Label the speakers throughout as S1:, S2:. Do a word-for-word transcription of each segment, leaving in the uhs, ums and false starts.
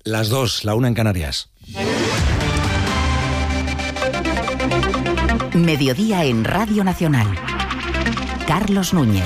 S1: Las dos, la una en Canarias.
S2: Mediodía en Radio Nacional. Carlos Núñez.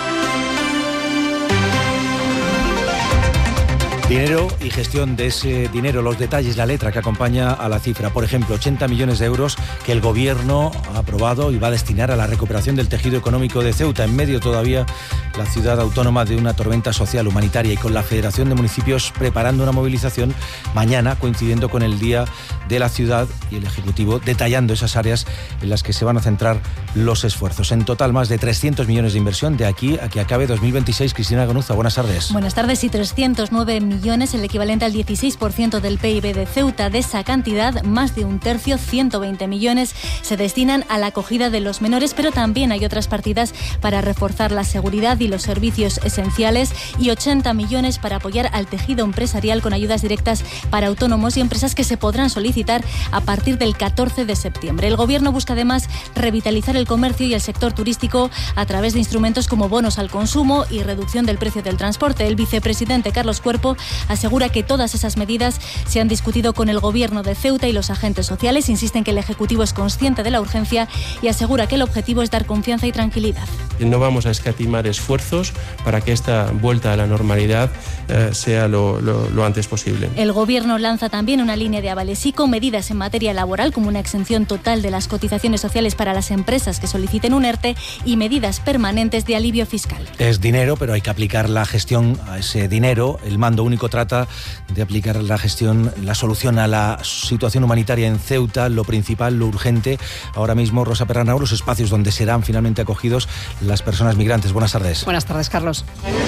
S1: Dinero y gestión de ese dinero, los detalles, la letra que acompaña a la cifra. Por ejemplo, ochenta millones de euros que el Gobierno ha aprobado y va a destinar a la recuperación del tejido económico de Ceuta, en medio todavía la ciudad autónoma de una tormenta social humanitaria, y con la Federación de Municipios preparando una movilización mañana, coincidiendo con el Día de la Ciudad, y el Ejecutivo detallando esas áreas en las que se van a centrar los esfuerzos. En total, más de trescientos millones de inversión de aquí a que acabe dos mil veintiséis. Cristina Ganuza, buenas tardes.
S3: Buenas tardes. Y trescientos nueve millones, el equivalente al dieciséis por ciento del P I B de Ceuta. De esa cantidad, más de un tercio, ciento veinte millones, se destinan a la acogida de los menores, pero también hay otras partidas para reforzar la seguridad y los servicios esenciales, y ochenta millones para apoyar al tejido empresarial con ayudas directas para autónomos y empresas que se podrán solicitar a partir del catorce de septiembre. El Gobierno busca además revitalizar el comercio y el sector turístico a través de instrumentos como bonos al consumo y reducción del precio del transporte. El vicepresidente Carlos Cuerpo asegura que todas esas medidas se han discutido con el Gobierno de Ceuta y los agentes sociales. Insiste en que el Ejecutivo es consciente de la urgencia y asegura que el objetivo es dar confianza y tranquilidad.
S4: No vamos a escatimar esfuerzos para que esta vuelta a la normalidad eh, sea lo, lo, lo antes posible.
S3: El Gobierno lanza también una línea de avales y con medidas en materia laboral, como una exención total de las cotizaciones sociales para las empresas que soliciten un ERTE y medidas permanentes de alivio fiscal.
S1: Es dinero, pero hay que aplicar la gestión a ese dinero. El mando único trata de aplicar la gestión, la solución a la situación humanitaria en Ceuta, lo principal, lo urgente. Ahora mismo, Rosa Perranao, los espacios donde serán finalmente acogidos las personas migrantes. Buenas tardes.
S5: Buenas tardes, Carlos.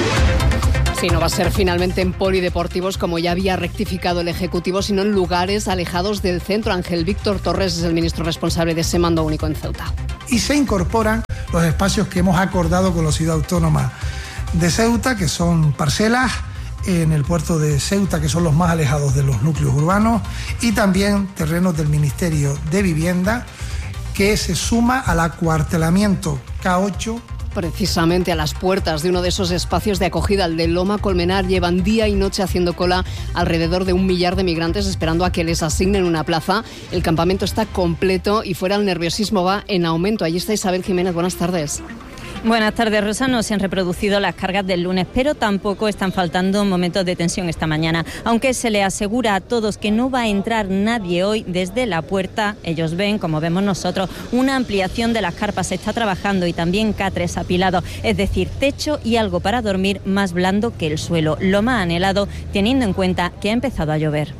S5: Sí, no va a ser finalmente en polideportivos, como ya había rectificado el Ejecutivo, sino en lugares alejados del centro. Ángel Víctor Torres es el ministro responsable de ese mando único en Ceuta.
S6: Y se incorporan los espacios que hemos acordado con la ciudad autónoma de Ceuta, que son parcelas en el puerto de Ceuta, que son los más alejados de los núcleos urbanos, y también terrenos del Ministerio de Vivienda, que se suma al acuartelamiento K ocho.
S5: Precisamente a las puertas de uno de esos espacios de acogida, el de Loma Colmenar, llevan día y noche haciendo cola alrededor de un millar de migrantes esperando a que les asignen una plaza. El campamento está completo y fuera el nerviosismo va en aumento. Allí está Isabel Jiménez, buenas tardes.
S7: Buenas tardes, Rosa. No se han reproducido las cargas del lunes, pero tampoco están faltando momentos de tensión esta mañana. Aunque se le asegura a todos que no va a entrar nadie hoy desde la puerta, ellos ven, como vemos nosotros, una ampliación de las carpas. Se está trabajando y también catres apilados, es decir, techo y algo para dormir más blando que el suelo. Lo más anhelado, teniendo en cuenta que ha empezado a llover.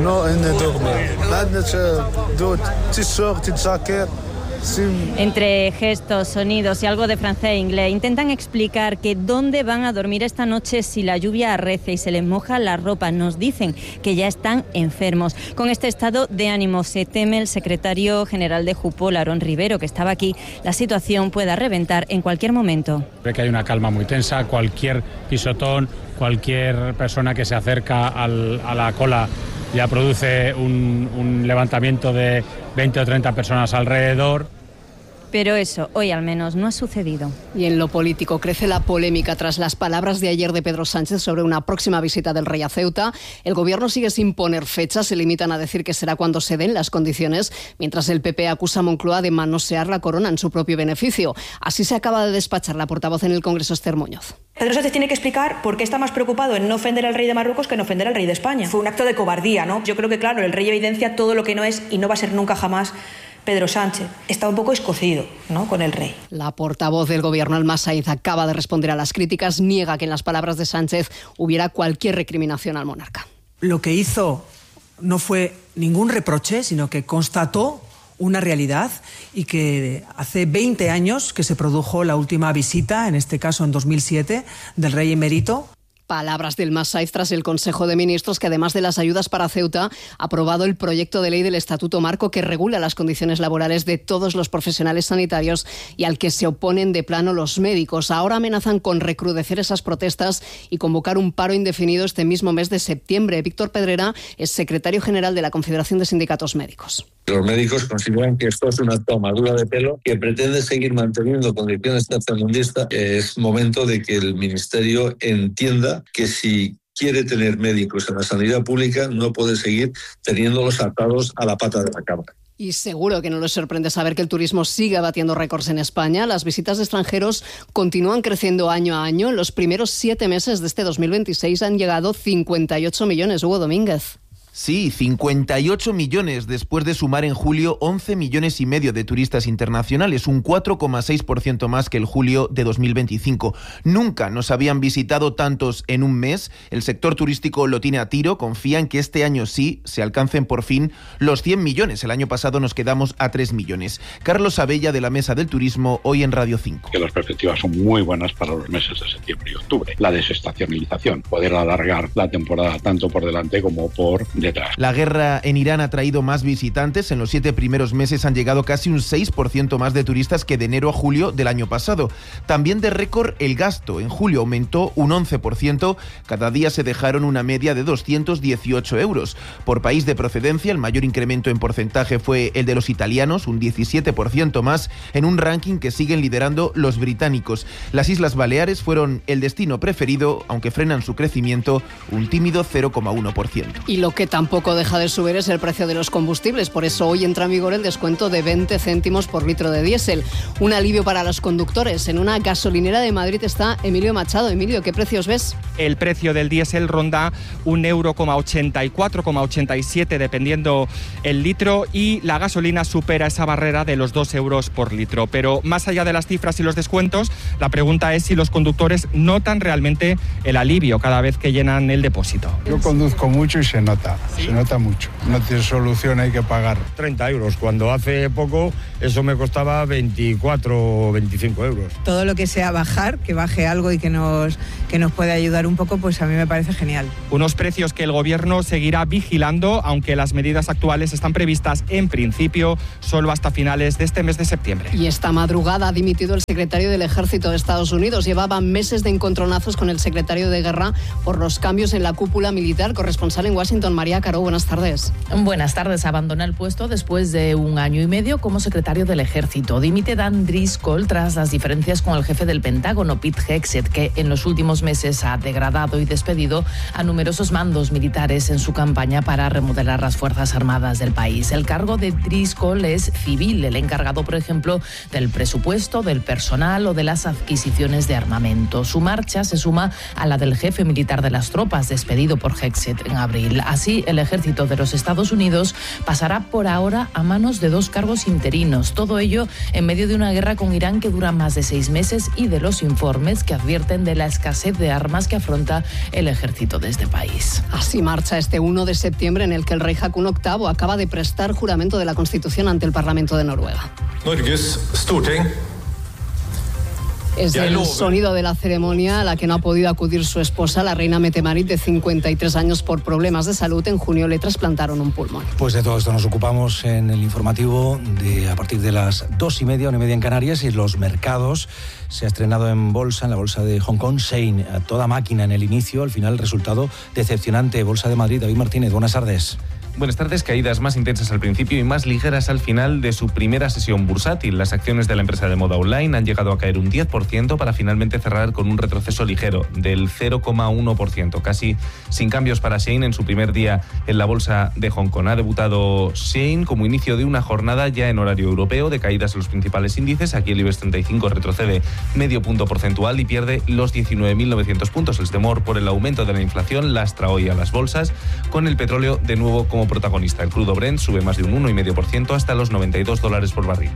S7: Entre gestos, sonidos y algo de francés e inglés, intentan explicar que dónde van a dormir esta noche si la lluvia arrece y se les moja la ropa. Nos dicen que ya están enfermos. Con este estado de ánimo se teme el secretario general de Jupol, Aarón Rivero, que estaba aquí, la situación pueda reventar en cualquier momento.
S8: Ve que hay una calma muy tensa, cualquier pisotón, cualquier persona que se acerca al, a la cola ya produce un, un levantamiento de veinte o treinta personas alrededor.
S7: Pero eso, hoy al menos, no ha sucedido.
S5: Y en lo político crece la polémica tras las palabras de ayer de Pedro Sánchez sobre una próxima visita del rey a Ceuta. El Gobierno sigue sin poner fechas, se limitan a decir que será cuando se den las condiciones, mientras el P P acusa a Moncloa de manosear la corona en su propio beneficio. Así se acaba de despachar la portavoz en el Congreso, Esther Muñoz.
S9: Pedro Sánchez tiene que explicar por qué está más preocupado en no ofender al rey de Marruecos que en ofender al rey de España. Fue un acto de cobardía, ¿no? Yo creo que, claro, el rey evidencia todo lo que no es y no va a ser nunca jamás Pedro Sánchez. Está un poco escocido, ¿no?, con el rey.
S5: La portavoz del Gobierno, Alma Sainz, acaba de responder a las críticas. Niega que en las palabras de Sánchez hubiera cualquier recriminación al monarca.
S10: Lo que hizo no fue ningún reproche, sino que constató una realidad, y que hace veinte años que se produjo la última visita, en este caso en dos mil siete, del rey emérito.
S5: Palabras del Masaiz tras el Consejo de Ministros, que además de las ayudas para Ceuta, ha aprobado el proyecto de ley del Estatuto Marco que regula las condiciones laborales de todos los profesionales sanitarios y al que se oponen de plano los médicos. Ahora amenazan con recrudecer esas protestas y convocar un paro indefinido este mismo mes de septiembre. Víctor Pedrera es secretario general de la Confederación de Sindicatos Médicos.
S11: Los médicos consideran que esto es una tomadura de pelo que pretende seguir manteniendo condiciones tercermundistas. Es momento de que el Ministerio entienda que si quiere tener médicos en la sanidad pública no puede seguir teniéndolos atados a la pata de la cama.
S5: Y seguro que no les sorprende saber que el turismo sigue batiendo récords en España. Las visitas de extranjeros continúan creciendo año a año. En los primeros siete meses de este dos mil veintiséis han llegado cincuenta y ocho millones. Hugo Domínguez.
S12: Sí, cincuenta y ocho millones después de sumar en julio once millones y medio de turistas internacionales, un cuatro coma seis por ciento más que el julio de dos mil veinticinco. Nunca nos habían visitado tantos en un mes. El sector turístico lo tiene a tiro, confía en que este año sí se alcancen por fin los cien millones. El año pasado nos quedamos a tres millones. Carlos Abella, de la Mesa del Turismo, hoy en Radio cinco.
S13: Que las perspectivas son muy buenas para los meses de septiembre y octubre. La desestacionalización, poder alargar la temporada tanto por delante como por detrás.
S12: La guerra en Irán ha traído más visitantes. En los siete primeros meses han llegado casi un seis por ciento más de turistas que de enero a julio del año pasado. También de récord el gasto. En julio aumentó un once por ciento. Cada día se dejaron una media de doscientos dieciocho euros. Por país de procedencia, el mayor incremento en porcentaje fue el de los italianos, un diecisiete por ciento más, en un ranking que siguen liderando los británicos. Las Islas Baleares fueron el destino preferido, aunque frenan su crecimiento un tímido cero coma uno por ciento.
S5: Y lo que tampoco deja de subir es el precio de los combustibles. Por eso hoy entra en vigor el descuento de veinte céntimos por litro de diésel. Un alivio para los conductores. En una gasolinera de Madrid está Emilio Machado. Emilio, ¿qué precios ves?
S14: El precio del diésel ronda un euro coma ochenta y cuatro, coma ochenta y siete dependiendo el litro, y la gasolina supera esa barrera de los dos euros por litro. Pero más allá de las cifras y los descuentos, la pregunta es si los conductores notan realmente el alivio cada vez que llenan el depósito.
S15: Yo conduzco mucho y se nota. ¿Sí? Se nota mucho. No tiene solución, hay que pagar.
S16: treinta euros, cuando hace poco eso me costaba veinticuatro o veinticinco euros.
S17: Todo lo que sea bajar, que baje algo y que nos, que nos pueda ayudar un poco, pues a mí me parece genial.
S14: Unos precios que el gobierno seguirá vigilando, aunque las medidas actuales están previstas en principio solo hasta finales de este mes de septiembre.
S5: Y esta madrugada ha dimitido el secretario del Ejército de Estados Unidos. Llevaba meses de encontronazos con el secretario de Guerra por los cambios en la cúpula militar. Corresponsal en Washington, María Caro, buenas tardes.
S18: Buenas tardes. Abandona el puesto después de un año y medio como secretario del Ejército. Dimite Dan Driscoll tras las diferencias con el jefe del Pentágono, Pete Hegseth, que en los últimos meses ha degradado y despedido a numerosos mandos militares en su campaña para remodelar las Fuerzas Armadas del país. El cargo de Driscoll es civil, el encargado, por ejemplo, del presupuesto, del personal o de las adquisiciones de armamento. Su marcha se suma a la del jefe militar de las tropas, despedido por Hegseth en abril. Así, el ejército de los Estados Unidos pasará por ahora a manos de dos cargos interinos. Todo ello en medio de una guerra con Irán que dura más de seis meses y de los informes que advierten de la escasez de armas que afronta el ejército de este país.
S5: Así marcha este uno de septiembre en el que el rey Haakon octavo acaba de prestar juramento de la Constitución ante el Parlamento de Noruega.
S19: Norges Storting.
S5: Es el sonido de la ceremonia a la que no ha podido acudir su esposa, la reina Mette-Marit, de cincuenta y tres años, por problemas de salud. En junio le trasplantaron un pulmón.
S1: Pues de todo esto nos ocupamos en el informativo de a partir de las dos y media, una y media en Canarias, y los mercados. Se ha estrenado en bolsa, en la bolsa de Hong Kong, Shein, a toda máquina en el inicio, al final el resultado decepcionante. Bolsa de Madrid, David Martínez, buenas tardes.
S20: Buenas tardes. Caídas más intensas al principio y más ligeras al final de su primera sesión bursátil. Las acciones de la empresa de moda online han llegado a caer un diez por ciento para finalmente cerrar con un retroceso ligero del cero coma uno por ciento, casi sin cambios para Shein en su primer día en la bolsa de Hong Kong. Ha debutado Shein como inicio de una jornada ya en horario europeo de caídas en los principales índices. Aquí el IBEX treinta y cinco retrocede medio punto porcentual y pierde los diecinueve mil novecientos puntos. El temor por el aumento de la inflación lastra hoy a las bolsas, con el petróleo de nuevo como protagonista. El crudo Brent sube más de un uno coma cinco por ciento hasta los noventa y dos dólares por barril.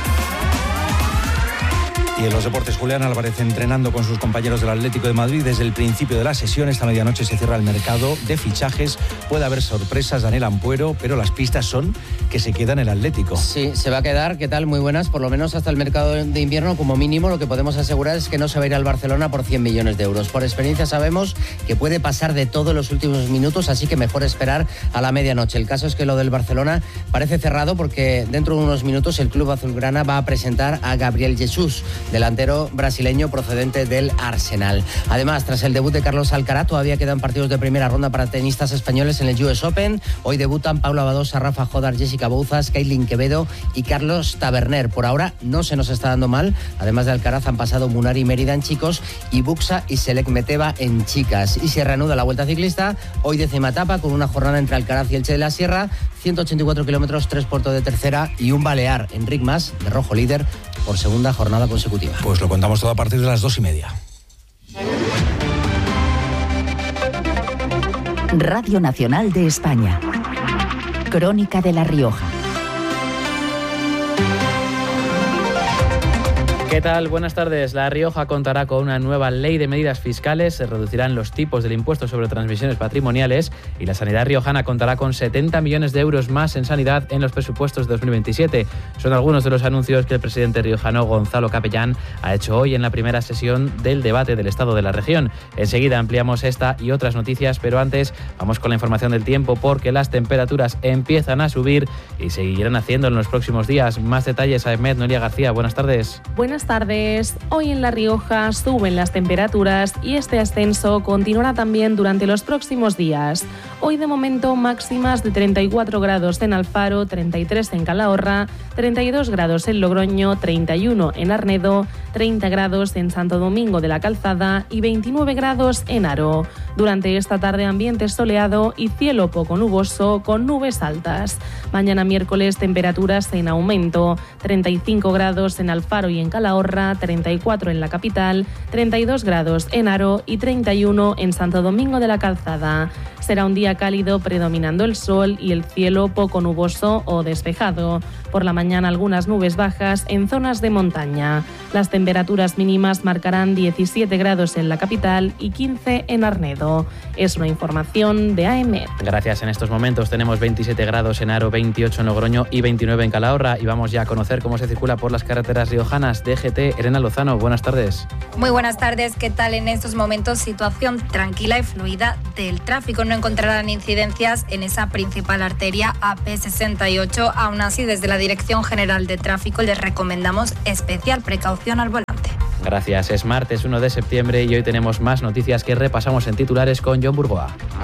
S1: Y en los deportes, Julián Álvarez entrenando con sus compañeros del Atlético de Madrid desde el principio de la sesión. Esta medianoche se cierra el mercado de fichajes. Puede haber sorpresas, Daniel Ampuero, pero las pistas son que se queda en el Atlético.
S21: Sí, se va a quedar. ¿Qué tal? Muy buenas. Por lo menos hasta el mercado de invierno, como mínimo, lo que podemos asegurar es que no se va a ir al Barcelona por cien millones de euros. Por experiencia sabemos que puede pasar de todo en los últimos minutos, así que mejor esperar a la medianoche. El caso es que lo del Barcelona parece cerrado porque dentro de unos minutos el club azulgrana va a presentar a Gabriel Jesús. delantero brasileño procedente del Arsenal. Además, tras el debut de Carlos Alcaraz, todavía quedan partidos de primera ronda para tenistas españoles en el U S Open. Hoy debutan Paula Badosa, Rafa Jodar, Jessica Bouzas, Kailin Quevedo y Carlos Taberner. Por ahora no se nos está dando mal. Además de Alcaraz han pasado Munari Mérida en chicos y Buxa y Selek Meteva en chicas. Y se reanuda la Vuelta Ciclista. Hoy décima etapa con una jornada entre Alcaraz y Elche de la Sierra. ciento ochenta y cuatro kilómetros, tres puertos de tercera y un balear. Enric Mas, de rojo líder, por segunda jornada consecutiva.
S1: Pues lo contamos todo a partir de las dos y media.
S2: Radio Nacional de España. Crónica de La Rioja.
S22: ¿Qué tal? Buenas tardes. La Rioja contará con una nueva ley de medidas fiscales, se reducirán los tipos del impuesto sobre transmisiones patrimoniales y la sanidad riojana contará con setenta millones de euros más en sanidad en los presupuestos de dos mil veintisiete. Son algunos de los anuncios que el presidente riojano Gonzalo Capellán ha hecho hoy en la primera sesión del debate del estado de la región. Enseguida ampliamos esta y otras noticias, pero antes vamos con la información del tiempo porque las temperaturas empiezan a subir y seguirán haciendo en los próximos días. Más detalles a Ahmed Noelia García. Buenas tardes.
S23: Buenas tardes. Hoy en La Rioja suben las temperaturas y este ascenso continuará también durante los próximos días. Hoy de momento máximas de treinta y cuatro grados en Alfaro, treinta y tres en Calahorra, treinta y dos grados en Logroño, treinta y uno en Arnedo, treinta grados en Santo Domingo de la Calzada y veintinueve grados en Haro. Durante esta tarde ambiente soleado y cielo poco nuboso con nubes altas. Mañana miércoles temperaturas en aumento, treinta y cinco grados en Alfaro y en Calahorra, treinta y cuatro en la capital, treinta y dos grados en Haro y treinta y uno en Santo Domingo de la Calzada. Será un día cálido predominando el sol y el cielo poco nuboso o despejado. Por la mañana algunas nubes bajas en zonas de montaña. Las temperaturas mínimas marcarán diecisiete grados en la capital y quince en Arnedo. Es una información de A M.
S22: Gracias. En estos momentos tenemos veintisiete grados en Haro, veintiocho en Logroño y veintinueve en Calahorra. Y vamos ya a conocer cómo se circula por las carreteras riojanas. D G T, Elena Lozano, buenas tardes.
S24: Muy buenas tardes. ¿Qué tal en estos momentos? Situación tranquila y fluida del tráfico. No encontrarán incidencias en esa principal arteria A P sesenta y ocho. Aún así, desde la Dirección General de Tráfico les recomendamos especial precaución al volante.
S22: Gracias. Es martes uno de septiembre y hoy tenemos más noticias que repasamos en titulares con John Burgoa.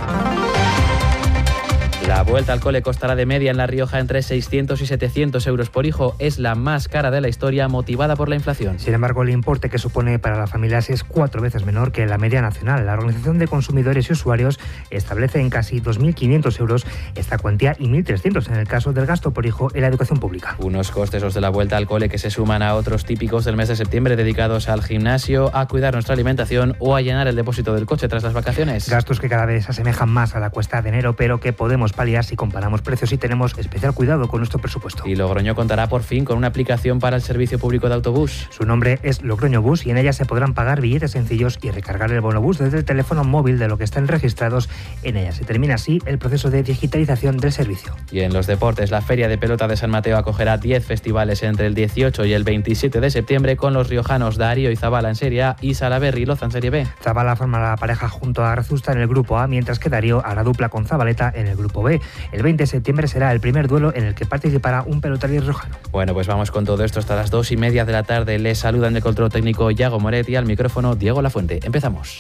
S22: La vuelta al cole costará de media en La Rioja entre seiscientos y setecientos euros por hijo. Es la más cara de la historia, motivada por la inflación.
S25: Sin embargo, el importe que supone para las familias es cuatro veces menor que la media nacional. La Organización de Consumidores y Usuarios establece en casi dos mil quinientos euros esta cuantía y mil trescientos en el caso del gasto por hijo en la educación pública.
S22: Unos costes los de la vuelta al cole que se suman a otros típicos del mes de septiembre dedicados al gimnasio, a cuidar nuestra alimentación o a llenar el depósito del coche tras las vacaciones.
S25: Gastos que cada vez se asemejan más a la cuesta de enero, pero que podemos paliar si comparamos precios y tenemos especial cuidado con nuestro presupuesto.
S22: Y Logroño contará por fin con una aplicación para el servicio público de autobús.
S25: Su nombre es Logroño Bus y en ella se podrán pagar billetes sencillos y recargar el bono bus desde el teléfono móvil de lo que estén registrados en ella. Se termina así el proceso de digitalización del servicio.
S22: Y en los deportes, la Feria de Pelota de San Mateo acogerá diez festivales entre el dieciocho y el veintisiete de septiembre con los riojanos Darío y Zabala en Serie A y Salaberry y Loza en Serie B.
S25: Zabala forma la pareja junto a Rezusta en el grupo A, mientras que Darío hará dupla con Zabaleta en el grupo B. El veinte de septiembre será el primer duelo en el que participará un pelotari riojano.
S22: Bueno, pues vamos con todo esto hasta las dos y media de la tarde. Les saludan del control técnico Iago Moret y al micrófono Diego Lafuente. Empezamos.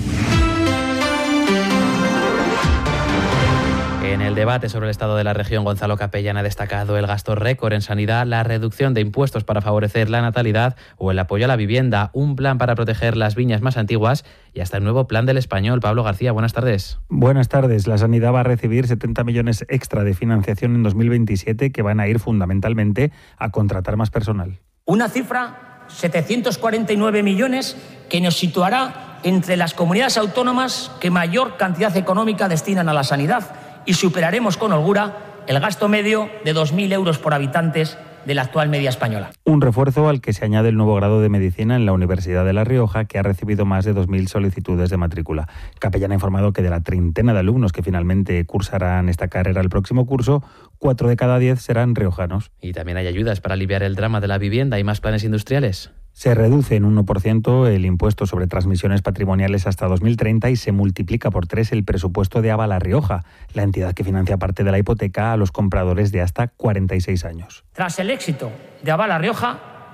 S22: En el debate sobre el estado de la región, Gonzalo Capellán ha destacado el gasto récord en sanidad, la reducción de impuestos para favorecer la natalidad o el apoyo a la vivienda, un plan para proteger las viñas más antiguas y hasta el nuevo plan del Español. Pablo García, buenas tardes.
S26: Buenas tardes. La sanidad va a recibir setenta millones extra de financiación en dos mil veintisiete que van a ir fundamentalmente a contratar más personal.
S27: Una cifra, setecientos cuarenta y nueve millones, que nos situará entre las comunidades autónomas que mayor cantidad económica destinan a la sanidad. Y superaremos con holgura el gasto medio de dos mil euros por habitantes de la actual media española.
S26: Un refuerzo al que se añade el nuevo grado de medicina en la Universidad de La Rioja, que ha recibido más de dos mil solicitudes de matrícula. Capellán ha informado que de la treintena de alumnos que finalmente cursarán esta carrera el próximo curso, cuatro de cada diez serán riojanos.
S22: Y también hay ayudas para aliviar el drama de la vivienda y más planes industriales.
S26: Se reduce en un uno por ciento el impuesto sobre transmisiones patrimoniales hasta dos mil treinta y se multiplica por tres el presupuesto de Avala Rioja, la entidad que financia parte de la hipoteca a los compradores de hasta cuarenta y seis años.
S27: Tras el éxito de Avala Rioja,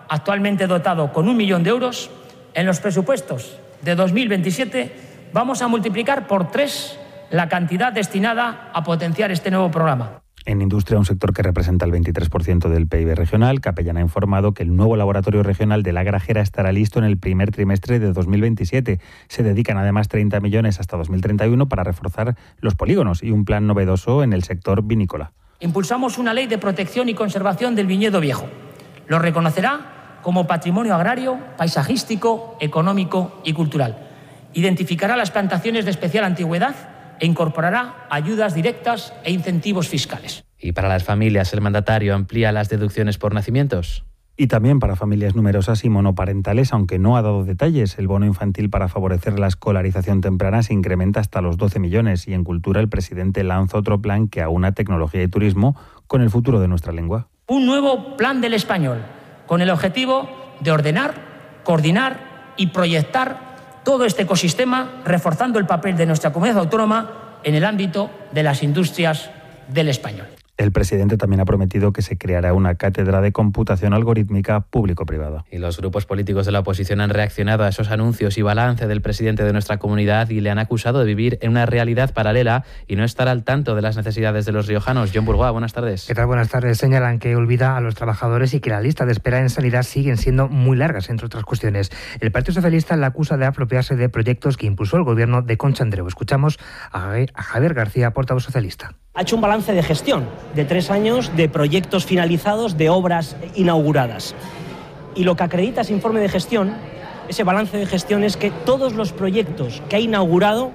S27: actualmente dotado con un millón de euros, en los presupuestos de dos mil veintisiete vamos a multiplicar por tres la cantidad destinada a potenciar este nuevo programa.
S26: En industria, un sector que representa el veintitrés por ciento del P I B regional, Capellán ha informado que el nuevo laboratorio regional de La Grajera estará listo en el primer trimestre de dos mil veintisiete. Se dedican además treinta millones hasta dos mil treinta y uno para reforzar los polígonos y un plan novedoso en el sector vinícola.
S27: Impulsamos una ley de protección y conservación del viñedo viejo. Lo reconocerá como patrimonio agrario, paisajístico, económico y cultural. Identificará las plantaciones de especial antigüedad e incorporará ayudas directas e incentivos fiscales.
S22: Y para las familias, el mandatario amplía las deducciones por nacimientos.
S26: Y también para familias numerosas y monoparentales, aunque no ha dado detalles. El bono infantil para favorecer la escolarización temprana se incrementa hasta los doce millones. Y en cultura, el presidente lanza otro plan que aúna tecnología y turismo con el futuro de nuestra lengua.
S27: Un nuevo plan del español, con el objetivo de ordenar, coordinar y proyectar todo este ecosistema, reforzando el papel de nuestra comunidad autónoma en el ámbito de las industrias del español.
S26: El presidente también ha prometido que se creará una cátedra de computación algorítmica público-privada.
S22: Y los grupos políticos de la oposición han reaccionado a esos anuncios y balance del presidente de nuestra comunidad y le han acusado de vivir en una realidad paralela y no estar al tanto de las necesidades de los riojanos. John Burgoa, buenas tardes.
S25: ¿Qué tal? Buenas tardes. Señalan que olvida a los trabajadores y que la lista de espera en sanidad siguen siendo muy largas, entre otras cuestiones. El Partido Socialista la acusa de apropiarse de proyectos que impulsó el gobierno de Concha Andreu. Escuchamos a Javier García, portavoz socialista.
S3: Ha hecho un balance de gestión de tres años de proyectos finalizados, de obras inauguradas. Y lo que acredita ese informe de gestión, ese balance de gestión, es que todos los proyectos que ha inaugurado,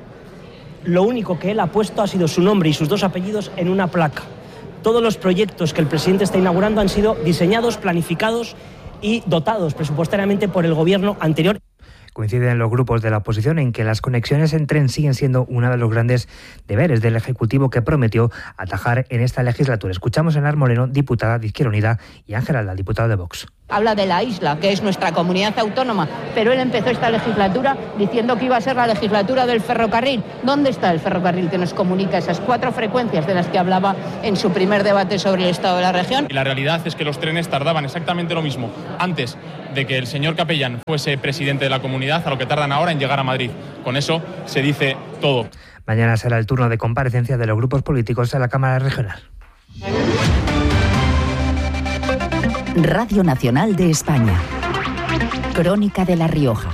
S3: lo único que él ha puesto ha sido su nombre y sus dos apellidos en una placa. Todos los proyectos que el presidente está inaugurando han sido diseñados, planificados y dotados presupuestariamente por el gobierno anterior.
S25: Coinciden los grupos de la oposición en que las conexiones en tren siguen siendo uno de los grandes deberes del Ejecutivo que prometió atajar en esta legislatura. Escuchamos a Enar Moreno, diputada de Izquierda Unida, y Ángel Alda, diputado de Vox.
S4: Habla de la isla, que es nuestra comunidad autónoma, pero él empezó esta legislatura diciendo que iba a ser la legislatura del ferrocarril. ¿Dónde está el ferrocarril que nos comunica esas cuatro frecuencias de las que hablaba en su primer debate sobre el estado de la región?
S6: Y la realidad es que los trenes tardaban exactamente lo mismo antes de que el señor Capellán fuese presidente de la comunidad a lo que tardan ahora en llegar a Madrid. Con eso se dice todo.
S25: Mañana será el turno de comparecencia de los grupos políticos en la Cámara Regional.
S2: Radio Nacional de España. Crónica de La Rioja.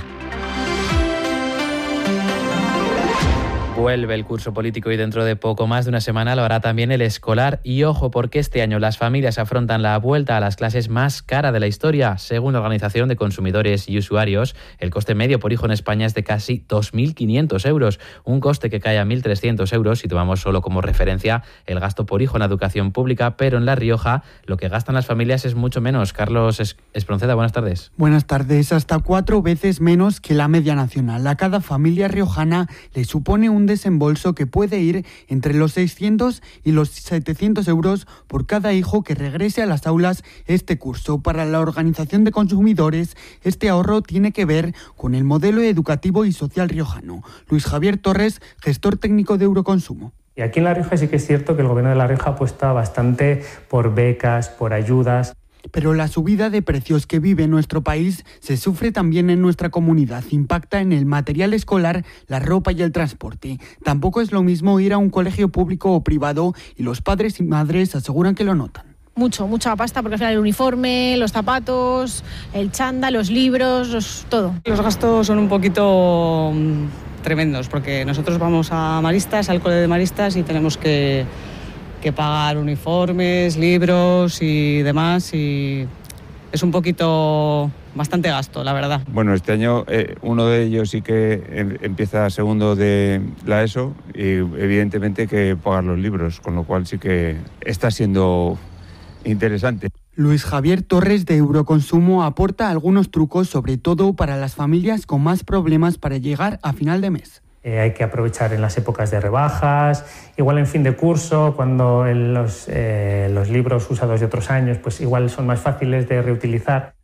S22: Vuelve el curso político y dentro de poco más de una semana lo hará también el escolar. Y ojo, porque este año las familias afrontan la vuelta a las clases más cara de la historia. Según la Organización de Consumidores y Usuarios, el coste medio por hijo en España es de casi dos mil quinientos euros. Un coste que cae a mil trescientos euros si tomamos solo como referencia el gasto por hijo en la educación pública. Pero en La Rioja lo que gastan las familias es mucho menos. Carlos Espronceda, buenas tardes.
S7: Buenas tardes. Hasta cuatro veces menos que la media nacional. A cada familia riojana le supone un desembolso que puede ir entre los seiscientos y los setecientos euros por cada hijo que regrese a las aulas este curso. Para la Organización de Consumidores, este ahorro tiene que ver con el modelo educativo y social riojano. Luis Javier Torres, gestor técnico de Euroconsumo.
S8: Y aquí en La Rioja sí que es cierto que el Gobierno de La Rioja apuesta bastante por becas, por ayudas.
S7: Pero la subida de precios que vive nuestro país se sufre también en nuestra comunidad. Impacta en el material escolar, la ropa y el transporte. Tampoco es lo mismo ir a un colegio público o privado y los padres y madres aseguran que lo notan.
S9: Mucho, mucha pasta, porque al final el uniforme, los zapatos, el chándal, los libros, los, todo.
S10: Los gastos son un poquito tremendos, porque nosotros vamos a Maristas, al cole de Maristas, y tenemos que... que pagar uniformes, libros y demás, y es un poquito bastante gasto, la verdad.
S28: Bueno, este año eh, uno de ellos sí que em, empieza segundo de la ESO y evidentemente que pagar los libros, con lo cual sí que está siendo interesante.
S7: Luis Javier Torres de Euroconsumo aporta algunos trucos, sobre todo para las familias con más problemas para llegar a final de mes.
S8: Eh, hay que aprovechar en las épocas de rebajas, igual en fin de curso, cuando en los, eh, los libros usados de otros años pues igual son más fáciles de reutilizar.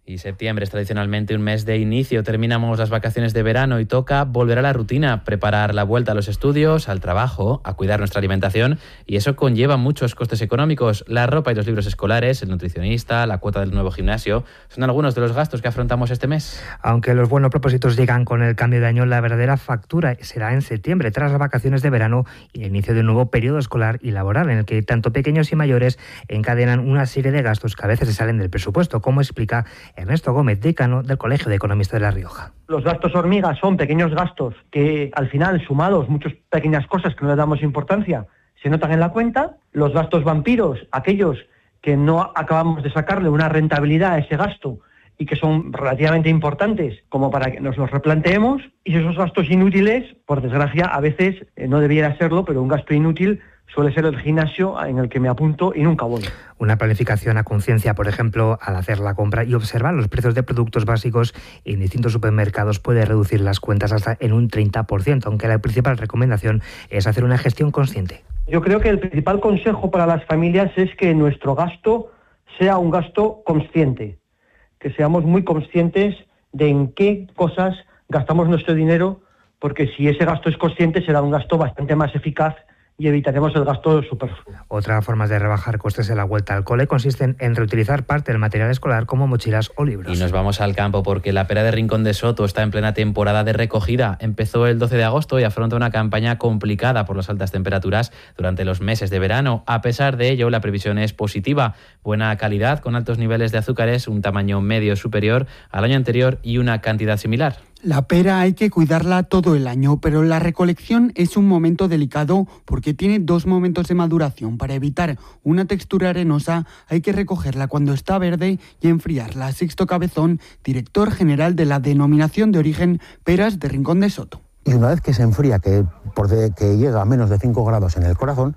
S22: Y septiembre es tradicionalmente un mes de inicio. Terminamos las vacaciones de verano y toca volver a la rutina, preparar la vuelta a los estudios, al trabajo, a cuidar nuestra alimentación, y eso conlleva muchos costes económicos. La ropa y los libros escolares, el nutricionista, la cuota del nuevo gimnasio, son algunos de los gastos que afrontamos este mes.
S25: Aunque los buenos propósitos llegan con el cambio de año, la verdadera factura será en septiembre, tras las vacaciones de verano y el inicio de un nuevo periodo escolar y laboral, en el que tanto pequeños y mayores encadenan una serie de gastos que a veces se salen del presupuesto, como explica Ernesto Gómez, decano del Colegio de Economistas de La Rioja.
S11: Los gastos hormigas son pequeños gastos que al final, sumados, muchas pequeñas cosas que no le damos importancia, se notan en la cuenta. Los gastos vampiros, aquellos que no acabamos de sacarle una rentabilidad a ese gasto y que son relativamente importantes como para que nos los replanteemos. Y esos gastos inútiles, por desgracia, a veces eh, no debiera serlo, pero un gasto inútil suele ser el gimnasio en el que me apunto y nunca voy.
S25: Una planificación a conciencia, por ejemplo, al hacer la compra y observar los precios de productos básicos en distintos supermercados puede reducir las cuentas hasta en un treinta por ciento, aunque la principal recomendación es hacer una gestión consciente.
S11: Yo creo que el principal consejo para las familias es que nuestro gasto sea un gasto consciente, que seamos muy conscientes de en qué cosas gastamos nuestro dinero, porque si ese gasto es consciente será un gasto bastante más eficaz y evitaremos el gasto superfluo.
S25: Otras formas de rebajar costes en la vuelta al cole consisten en reutilizar parte del material escolar como mochilas o libros.
S22: Y nos vamos al campo porque la pera de Rincón de Soto está en plena temporada de recogida. Empezó el doce de agosto y afronta una campaña complicada por las altas temperaturas durante los meses de verano. A pesar de ello, la previsión es positiva. Buena calidad, con altos niveles de azúcares, un tamaño medio superior al año anterior y una cantidad similar.
S7: La pera hay que cuidarla todo el año, pero la recolección es un momento delicado porque tiene dos momentos de maduración. Para evitar una textura arenosa hay que recogerla cuando está verde y enfriarla. Sixto Cabezón, director general de la Denominación de Origen Peras de Rincón de Soto.
S12: Y una vez que se enfría, que, por de, que llega a menos de cinco grados en el corazón,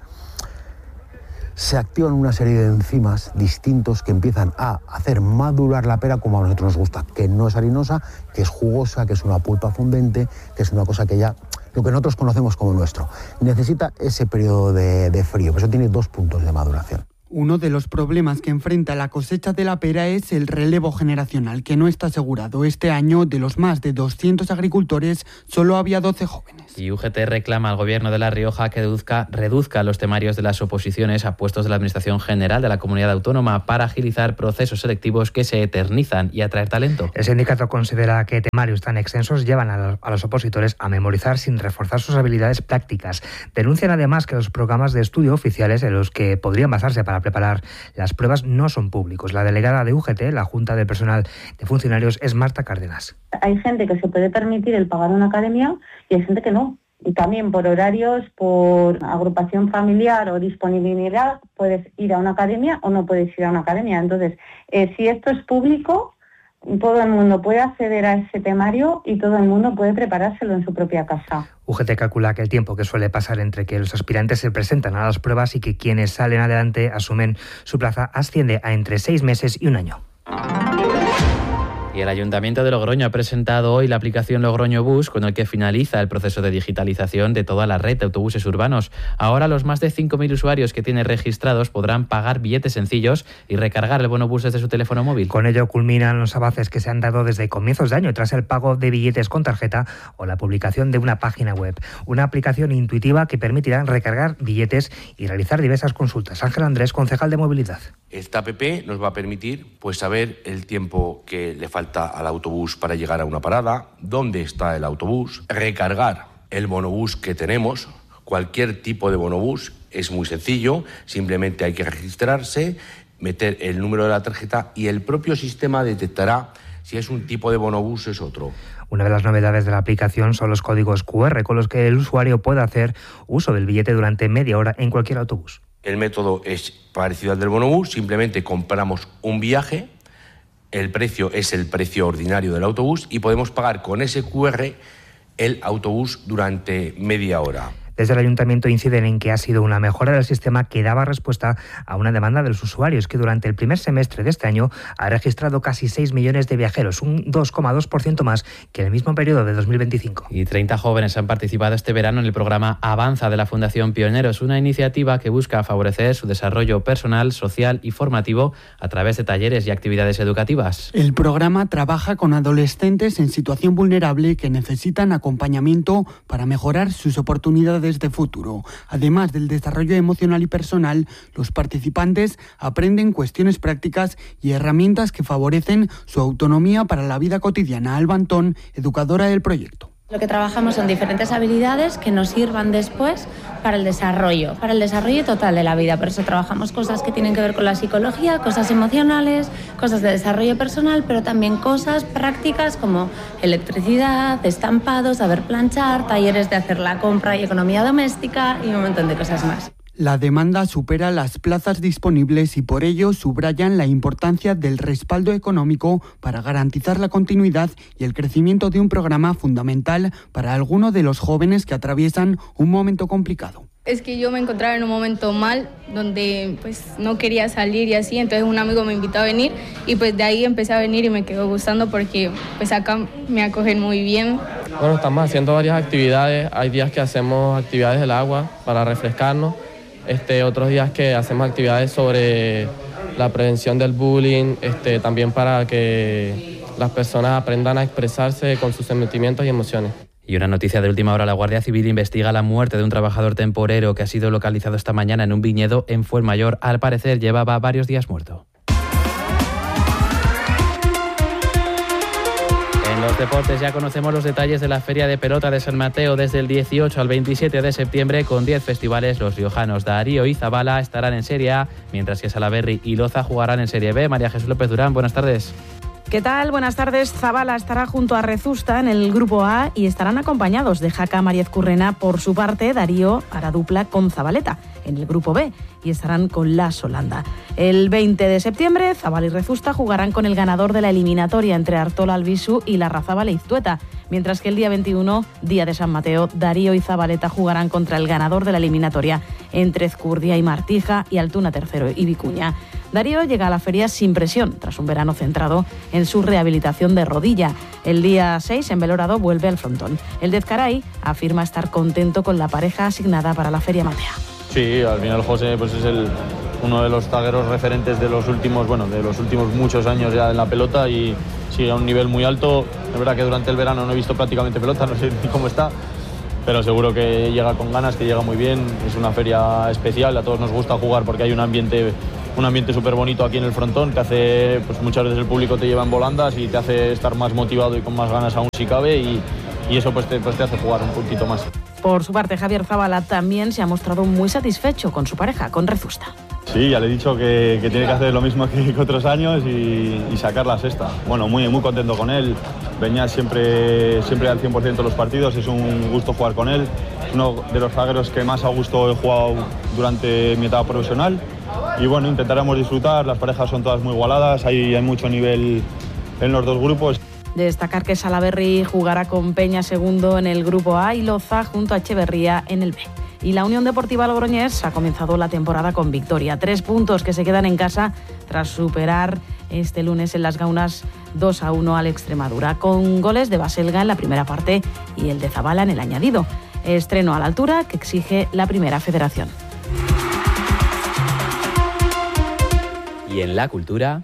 S12: se activan una serie de enzimas distintos que empiezan a hacer madurar la pera como a nosotros nos gusta, que no es harinosa, que es jugosa, que es una pulpa fundente, que es una cosa que ya, lo que nosotros conocemos como nuestro. Necesita ese periodo de, de frío, por eso tiene dos puntos de maduración.
S7: Uno de los problemas que enfrenta la cosecha de la pera es el relevo generacional, que no está asegurado. Este año, de los más de doscientos agricultores, solo había doce jóvenes.
S22: Y U G T reclama al Gobierno de La Rioja que reduzca, reduzca los temarios de las oposiciones a puestos de la Administración General de la Comunidad Autónoma para agilizar procesos selectivos que se eternizan y atraer talento.
S25: El sindicato considera que temarios tan extensos llevan a los opositores a memorizar sin reforzar sus habilidades prácticas. Denuncian además que los programas de estudio oficiales en los que podrían basarse para preparar las pruebas no son públicos. La delegada de U G T, la Junta de Personal de Funcionarios, es Marta Cárdenas.
S13: Hay gente que se puede permitir el pagar una academia y hay gente que no. Y también por horarios, por agrupación familiar o disponibilidad, puedes ir a una academia o no puedes ir a una academia. Entonces, eh, si esto es público, todo el mundo puede acceder a ese temario y todo el mundo puede preparárselo en su propia casa.
S25: U G T calcula que el tiempo que suele pasar entre que los aspirantes se presentan a las pruebas y que quienes salen adelante asumen su plaza asciende a entre seis meses y un año.
S22: Y el Ayuntamiento de Logroño ha presentado hoy la aplicación Logroño Bus, con el que finaliza el proceso de digitalización de toda la red de autobuses urbanos. Ahora los más de cinco mil usuarios que tiene registrados podrán pagar billetes sencillos y recargar el bono bus desde su teléfono móvil.
S25: Con ello culminan los avances que se han dado desde comienzos de año tras el pago de billetes con tarjeta o la publicación de una página web. Una aplicación intuitiva que permitirá recargar billetes y realizar diversas consultas. Ángel Andrés, concejal de movilidad.
S14: Esta app nos va a permitir pues saber el tiempo que le falta al autobús para llegar a una parada, dónde está el autobús, recargar el bonobús que tenemos, cualquier tipo de bonobús, es muy sencillo, simplemente hay que registrarse, meter el número de la tarjeta y el propio sistema detectará si es un tipo de bonobús o es otro.
S25: Una de las novedades de la aplicación son los códigos cu erre con los que el usuario puede hacer uso del billete durante media hora en cualquier autobús.
S14: El método es parecido al del bonobús, simplemente compramos un viaje, el precio es el precio ordinario del autobús y podemos pagar con ese cu erre el autobús durante media hora.
S25: Desde el ayuntamiento inciden en que ha sido una mejora del sistema que daba respuesta a una demanda de los usuarios, que durante el primer semestre de este año ha registrado casi seis millones de viajeros, un dos coma dos por ciento más que en el mismo periodo de dos mil veinticinco.
S22: Y treinta jóvenes han participado este verano en el programa Avanza de la Fundación Pioneros, una iniciativa que busca favorecer su desarrollo personal, social y formativo a través de talleres y actividades educativas.
S7: El programa trabaja con adolescentes en situación vulnerable que necesitan acompañamiento para mejorar sus oportunidades de futuro. Además del desarrollo emocional y personal, los participantes aprenden cuestiones prácticas y herramientas que favorecen su autonomía para la vida cotidiana. Alba Antón, educadora del proyecto.
S5: Lo que trabajamos son diferentes habilidades que nos sirvan después para el desarrollo, para el desarrollo total de la vida. Por eso trabajamos cosas que tienen que ver con la psicología, cosas emocionales, cosas de desarrollo personal, pero también cosas prácticas como electricidad, estampados, saber planchar, talleres de hacer la compra y economía doméstica y un montón de cosas más.
S7: La demanda supera las plazas disponibles y por ello subrayan la importancia del respaldo económico para garantizar la continuidad y el crecimiento de un programa fundamental para algunos de los jóvenes que atraviesan un momento complicado.
S15: Es que yo me encontraba en un momento mal, donde pues no quería salir y así, entonces un amigo me invitó a venir y pues de ahí empecé a venir y me quedó gustando porque pues acá me acogen muy bien.
S16: Bueno, estamos haciendo varias actividades, hay días que hacemos actividades del agua para refrescarnos. Este, otros días que hacemos actividades sobre la prevención del bullying, este, también para que las personas aprendan a expresarse con sus sentimientos y emociones.
S22: Y una noticia de última hora, la Guardia Civil investiga la muerte de un trabajador temporero que ha sido localizado esta mañana en un viñedo en Fuenmayor. Al parecer llevaba varios días muerto. En los deportes ya conocemos los detalles de la Feria de Pelota de San Mateo desde el dieciocho al veintisiete de septiembre con diez festivales. Los riojanos Darío y Zabala estarán en Serie A, mientras que Salaberry y Loza jugarán en Serie B. María Jesús López Durán, buenas tardes.
S17: ¿Qué tal? Buenas tardes. Zabala estará junto a Rezusta en el Grupo A y estarán acompañados de Jaca Mariez Currena. Por su parte, Darío hará dupla con Zabaleta en el Grupo B y estarán con la Solanda. El veinte de septiembre, Zabala y Rezusta jugarán con el ganador de la eliminatoria entre Artola Albisu y Larrazábal e Iztueta, mientras que el día veintiuno, día de San Mateo, Darío y Zabaleta jugarán contra el ganador de la eliminatoria entre Ezcurdia y Martija y Altuna Tercero y Vicuña. Darío llega a la feria sin presión, tras un verano centrado en su rehabilitación de rodilla. El día seis, en Belorado, vuelve al frontón. El de Ezcaray afirma estar contento con la pareja asignada para la Feria Matea.
S18: Sí, al final José pues es el, uno de los zagueros referentes de los últimos, bueno, de los últimos muchos años ya en la pelota y sigue a un nivel muy alto. Es verdad que durante el verano no he visto prácticamente pelota, no sé ni cómo está, pero seguro que llega con ganas, que llega muy bien. Es una feria especial, a todos nos gusta jugar porque hay un ambiente un ambiente súper bonito aquí en el frontón que hace, pues muchas veces el público te lleva en volandas y te hace estar más motivado y con más ganas aún si cabe y, y eso pues te, pues te hace jugar un puntito más.
S17: Por su parte, Javier Zabala también se ha mostrado muy satisfecho con su pareja, con Rezusta.
S19: Sí, ya le he dicho que, que tiene que hacer lo mismo que, que otros años y, y sacar la sexta. Bueno, muy, muy contento con él. Venía siempre, siempre al cien por ciento de los partidos, es un gusto jugar con él. Es uno de los zagueros que más a gusto he jugado durante mi etapa profesional. Y bueno, intentaremos disfrutar, las parejas son todas muy igualadas, hay, hay mucho nivel en los dos grupos.
S17: Destacar que Salaberry jugará con Peña segundo en el Grupo A y Loza junto a Echeverría en el B. Y la Unión Deportiva Logroñés ha comenzado la temporada con victoria. Tres puntos que se quedan en casa tras superar este lunes en Las Gaunas dos a uno al Extremadura, con goles de Baselga en la primera parte y el de Zabala en el añadido. Estreno a la altura que exige la Primera Federación.
S22: Y en la cultura,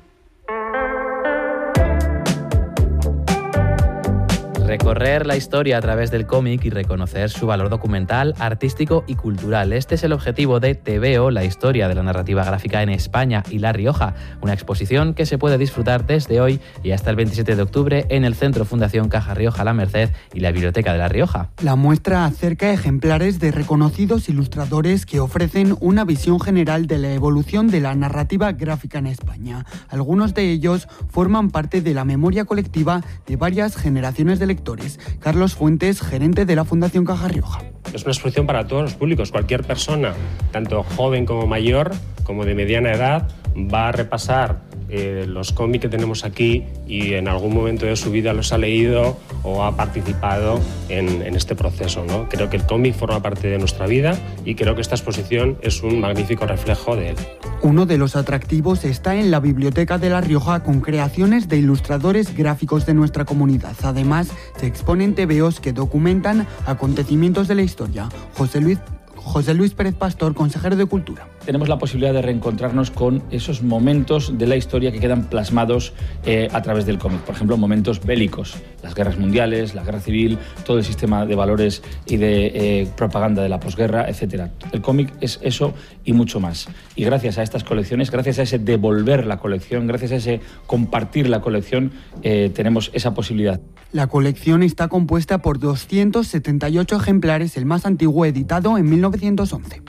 S22: recorrer la historia a través del cómic y reconocer su valor documental, artístico y cultural. Este es el objetivo de Te Veo, la historia de la narrativa gráfica en España y La Rioja, una exposición que se puede disfrutar desde hoy y hasta el veintisiete de octubre en el Centro Fundación Caja Rioja La Merced y la Biblioteca de La Rioja.
S7: La muestra acerca ejemplares de reconocidos ilustradores que ofrecen una visión general de la evolución de la narrativa gráfica en España. Algunos de ellos forman parte de la memoria colectiva de varias generaciones de lectores. Carlos Fuentes, gerente de la Fundación Caja Rioja.
S20: Es una exposición para todos los públicos. Cualquier persona, tanto joven como mayor, como de mediana edad, va a repasar eh, los cómics que tenemos aquí y en algún momento de su vida los ha leído o ha participado en, en este proceso, ¿no? Creo que el cómic forma parte de nuestra vida y creo que esta exposición es un magnífico reflejo de él.
S7: Uno de los atractivos está en la Biblioteca de La Rioja, con creaciones de ilustradores gráficos de nuestra comunidad. Además, se exponen tebeos que documentan acontecimientos de la historia. José Luis José Luis Pérez Pastor, consejero de Cultura.
S1: Tenemos la posibilidad de reencontrarnos con esos momentos de la historia que quedan plasmados eh, a través del cómic. Por ejemplo, momentos bélicos, las guerras mundiales, la guerra civil, todo el sistema de valores y de eh, propaganda de la posguerra, etcétera. El cómic es eso y mucho más. Y gracias a estas colecciones, gracias a ese devolver la colección, gracias a ese compartir la colección, eh, tenemos esa posibilidad.
S7: La colección está compuesta por doscientos setenta y ocho ejemplares, el más antiguo editado en mil novecientos once.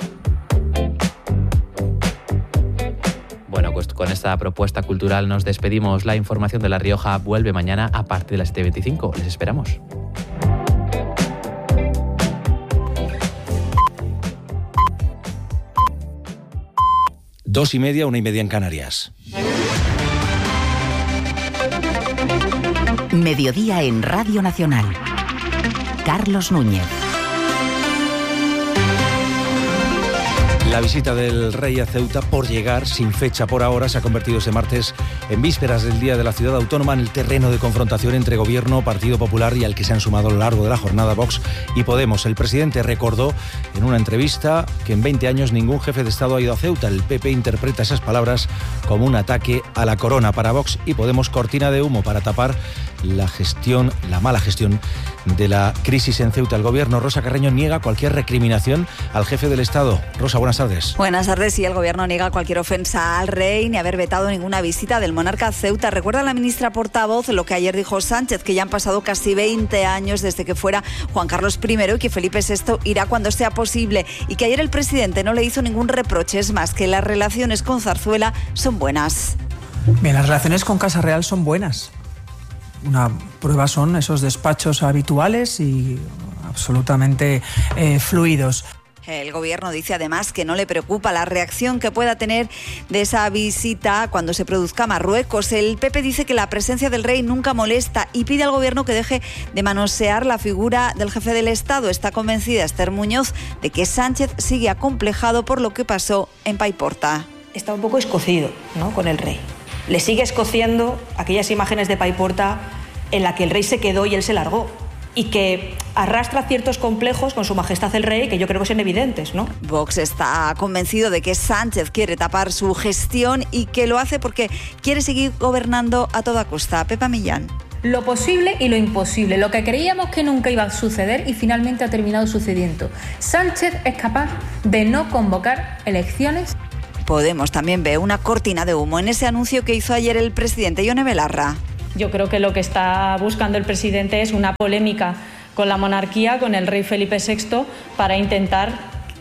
S22: Bueno, pues con esta propuesta cultural nos despedimos. La información de La Rioja vuelve mañana a partir de las siete y veinticinco. Les esperamos.
S3: Dos y media, una y media en Canarias.
S2: Mediodía en Radio Nacional. Carlos Núñez.
S3: La visita del rey a Ceuta, por llegar, sin fecha por ahora, se ha convertido este martes en vísperas del Día de la Ciudad Autónoma en el terreno de confrontación entre Gobierno, Partido Popular y al que se han sumado a lo largo de la jornada Vox y Podemos. El presidente recordó en una entrevista que en veinte años ningún jefe de Estado ha ido a Ceuta. El P P interpreta esas palabras como un ataque a la corona. Para Vox y Podemos, cortina de humo para tapar la gestión, la mala gestión de la crisis en Ceuta. El Gobierno, Rosa Carreño, niega cualquier recriminación al jefe del Estado. Rosa, buenas tardes.
S4: Buenas tardes. Sí, el Gobierno niega cualquier ofensa al rey ni haber vetado ninguna visita del monarca a Ceuta. Recuerda la ministra portavoz lo que ayer dijo Sánchez, que ya han pasado casi veinte años desde que fuera Juan Carlos primero y que Felipe sexto irá cuando sea posible, y que ayer el presidente no le hizo ningún reproche. Es más, que las relaciones con Zarzuela son buenas.
S21: Bien, las relaciones con Casa Real son buenas. Una prueba son esos despachos habituales y absolutamente eh, fluidos.
S4: El Gobierno dice además que no le preocupa la reacción que pueda tener de esa visita cuando se produzca a Marruecos. El P P dice que la presencia del rey nunca molesta y pide al Gobierno que deje de manosear la figura del jefe del Estado. Está convencida Esther Muñoz de que Sánchez sigue acomplejado por lo que pasó en Paiporta.
S23: Está un poco escocido, ¿no?, con el rey. Le sigue escociendo aquellas imágenes de Paiporta en la que el rey se quedó y él se largó, y que arrastra ciertos complejos con su majestad el rey que yo creo que son evidentes, ¿no?
S4: Vox está convencido de que Sánchez quiere tapar su gestión y que lo hace porque quiere seguir gobernando a toda costa. Pepa Millán.
S24: Lo posible y lo imposible, lo que creíamos que nunca iba a suceder y finalmente ha terminado sucediendo. Sánchez es capaz de no convocar elecciones.
S4: Podemos también ve una cortina de humo en ese anuncio que hizo ayer el presidente Ione Belarra.
S23: Yo creo que lo que está buscando el presidente es una polémica con la monarquía, con el rey Felipe sexto, para intentar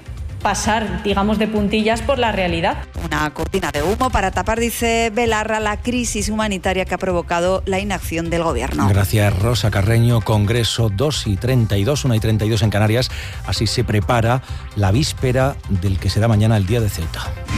S23: pasar, digamos, de puntillas por la realidad.
S4: Una cortina de humo para tapar, dice Belarra, la crisis humanitaria que ha provocado la inacción del Gobierno.
S3: Gracias, Rosa Carreño. Congreso dos y treinta y dos, una y treinta y dos en Canarias. Así se prepara la víspera del que será mañana el Día de Ceuta.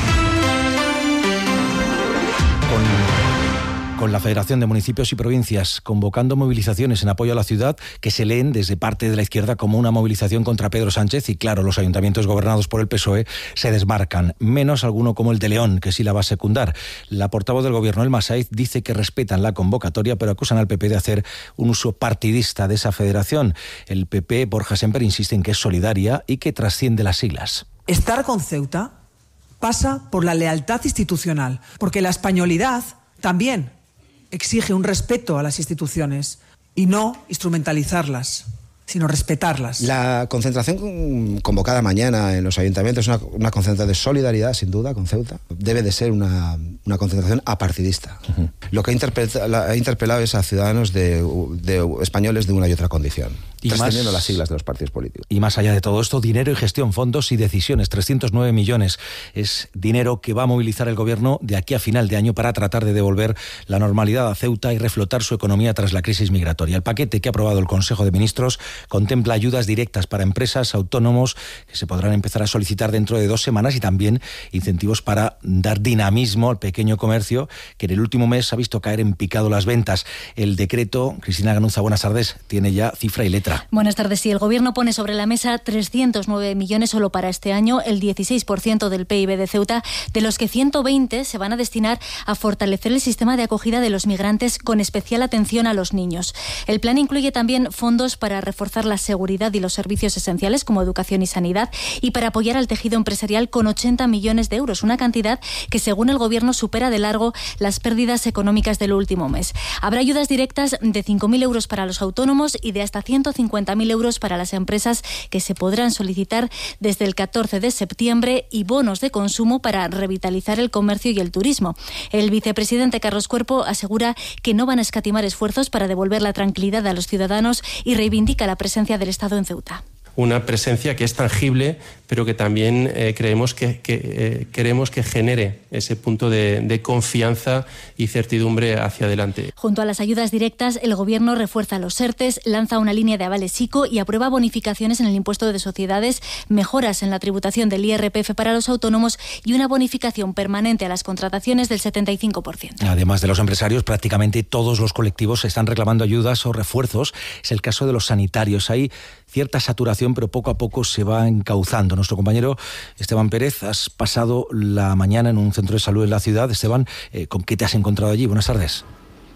S3: Con... con la Federación de Municipios y Provincias convocando movilizaciones en apoyo a la ciudad que se leen desde parte de la izquierda como una movilización contra Pedro Sánchez, y claro, los ayuntamientos gobernados por el P S O E se desmarcan, menos alguno como el de León, que sí la va a secundar. La portavoz del Gobierno, Elma Saiz, dice que respetan la convocatoria, pero acusan al P P de hacer un uso partidista de esa federación. El P P, Borja Semper, insiste en que es solidaria y que trasciende las siglas.
S26: Estar con Ceuta pasa por la lealtad institucional, porque la españolidad también exige un respeto a las instituciones y no instrumentalizarlas, sino respetarlas.
S12: La concentración convocada mañana en los ayuntamientos es una, una concentración de solidaridad, sin duda, con Ceuta. Debe de ser una, una concentración apartidista. Uh-huh. Lo que ha interpelado, ha interpelado es a ciudadanos de, de españoles de una y otra condición, y trascendiendo más, las siglas de los partidos políticos.
S3: Y más allá de todo esto, dinero y gestión, fondos y decisiones. trescientos nueve millones es dinero que va a movilizar el Gobierno de aquí a final de año para tratar de devolver la normalidad a Ceuta y reflotar su economía tras la crisis migratoria. El paquete que ha aprobado el Consejo de Ministros contempla ayudas directas para empresas, autónomos, que se podrán empezar a solicitar dentro de dos semanas, y también incentivos para dar dinamismo al pequeño pequeño comercio, que en el último mes ha visto caer en picado las ventas. El decreto, Cristina Ganuza, buenas tardes, tiene ya cifra y letra.
S6: Buenas tardes. Sí, el Gobierno pone sobre la mesa trescientos nueve millones solo para este año, el dieciséis por ciento del P I B de Ceuta, de los que ciento veinte se van a destinar a fortalecer el sistema de acogida de los migrantes con especial atención a los niños. El plan incluye también fondos para reforzar la seguridad y los servicios esenciales como educación y sanidad y para apoyar al tejido empresarial con ochenta millones de euros, una cantidad que según el Gobierno supera de largo las pérdidas económicas del último mes. Habrá ayudas directas de cinco mil euros para los autónomos y de hasta ciento cincuenta mil euros para las empresas que se podrán solicitar desde el catorce de septiembre y bonos de consumo para revitalizar el comercio y el turismo. El vicepresidente Carlos Cuerpo asegura que no van a escatimar esfuerzos para devolver la tranquilidad a los ciudadanos y reivindica la presencia del Estado en Ceuta.
S8: Una presencia que es tangible, pero que también eh, creemos que, que eh, queremos que genere ese punto de, de confianza y certidumbre hacia adelante.
S6: Junto a las ayudas directas, el Gobierno refuerza los ERTES, lanza una línea de avales ICO y aprueba bonificaciones en el impuesto de sociedades, mejoras en la tributación del I R P F para los autónomos y una bonificación permanente a las contrataciones del setenta y cinco por ciento.
S3: Además de los empresarios, prácticamente todos los colectivos están reclamando ayudas o refuerzos. Es el caso de los sanitarios. Hay cierta saturación, pero poco a poco se va encauzando. Nuestro compañero Esteban Pérez, has pasado la mañana en un centro de salud en la ciudad. Esteban, eh, ¿con qué te has encontrado allí? Buenas tardes.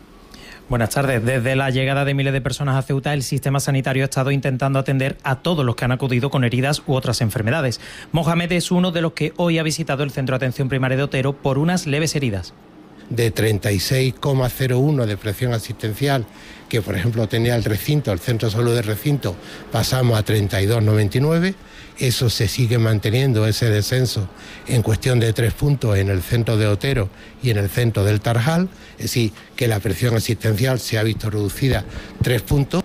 S9: Buenas tardes. Desde la llegada de miles de personas a Ceuta, el sistema sanitario ha estado intentando atender a todos los que han acudido con heridas u otras enfermedades. Mohamed es uno de los que hoy ha visitado el Centro de Atención Primaria de Otero por unas leves heridas.
S10: De treinta y seis coma cero uno de presión asistencial, que por ejemplo tenía el recinto, el centro de salud del recinto, pasamos a treinta y dos coma noventa y nueve. Eso se sigue manteniendo, ese descenso, en cuestión de tres puntos en el centro de Otero y en el centro del Tarjal. Es decir, que la presión asistencial se ha visto reducida tres puntos.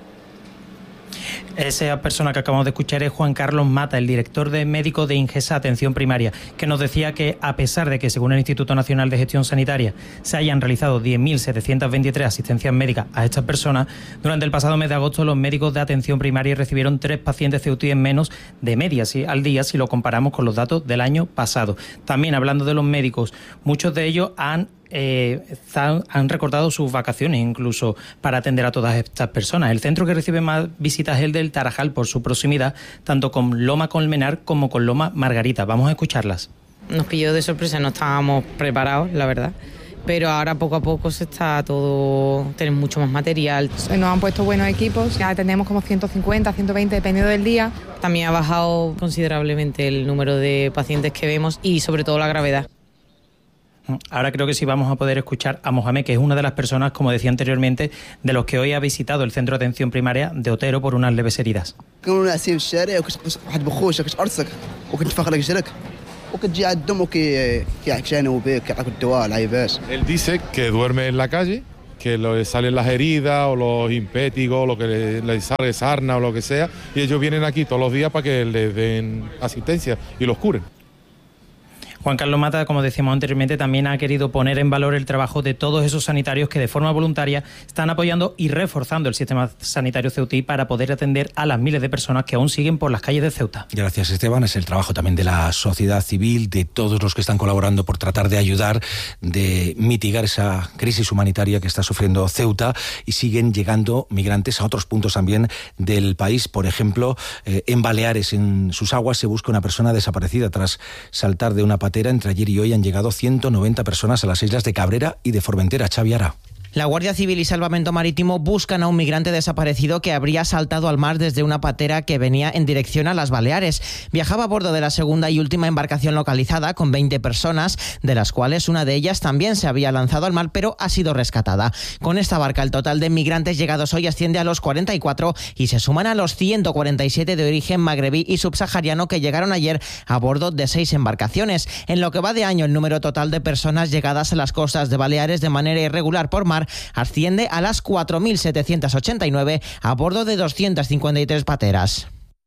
S9: Esa persona que acabamos de escuchar es Juan Carlos Mata, el director de médico de Ingesa Atención Primaria, que nos decía que a pesar de que según el Instituto Nacional de Gestión Sanitaria se hayan realizado diez mil setecientas veintitrés asistencias médicas a estas personas, durante el pasado mes de agosto los médicos de atención primaria recibieron tres pacientes ceutíes menos de media ¿sí? al día si lo comparamos con los datos del año pasado. También hablando de los médicos, muchos de ellos han Eh, han recortado sus vacaciones incluso para atender a todas estas personas. El centro que recibe más visitas es el del Tarajal por su proximidad, tanto con Loma Colmenar como con Loma Margarita. Vamos a escucharlas.
S11: Nos pilló de sorpresa, no estábamos preparados, la verdad. Pero ahora poco a poco se está todo, tenemos mucho más material.
S13: Nos han puesto buenos equipos, ya tenemos como ciento cincuenta, ciento veinte dependiendo del día.
S11: También ha bajado considerablemente el número de pacientes que vemos y sobre todo la gravedad.
S9: Ahora creo que sí vamos a poder escuchar a Mohamed, que es una de las personas, como decía anteriormente, de los que hoy ha visitado el Centro de Atención Primaria de Otero por unas leves heridas.
S27: Él dice que duerme en la calle, que le salen las heridas o los impéticos, lo que le, le sale sarna o lo que sea, y ellos vienen aquí todos los días para que les den asistencia y los curen.
S9: Juan Carlos Mata, como decíamos anteriormente, también ha querido poner en valor el trabajo de todos esos sanitarios que de forma voluntaria están apoyando y reforzando el sistema sanitario ceutí para poder atender a las miles de personas que aún siguen por las calles de Ceuta.
S3: Gracias, Esteban. Es el trabajo también de la sociedad civil, de todos los que están colaborando por tratar de ayudar, de mitigar esa crisis humanitaria que está sufriendo Ceuta, y siguen llegando migrantes a otros puntos también del país. Por ejemplo, eh, en Baleares, en sus aguas, se busca una persona desaparecida tras saltar de una patera. Entre ayer y hoy han llegado ciento noventa personas a las islas de Cabrera y de Formentera. Xavi Ara.
S28: La Guardia Civil y Salvamento Marítimo buscan a un migrante desaparecido que habría saltado al mar desde una patera que venía en dirección a las Baleares. Viajaba a bordo de la segunda y última embarcación localizada con veinte personas, de las cuales una de ellas también se había lanzado al mar, pero ha sido rescatada. Con esta barca el total de migrantes llegados hoy asciende a los cuarenta y cuatro y se suman a los ciento cuarenta y siete de origen magrebí y subsahariano que llegaron ayer a bordo de seis embarcaciones. En lo que va de año, el número total de personas llegadas a las costas de Baleares de manera irregular por mar asciende a las cuatro mil setecientos ochenta y nueve a bordo de doscientas cincuenta y tres pateras.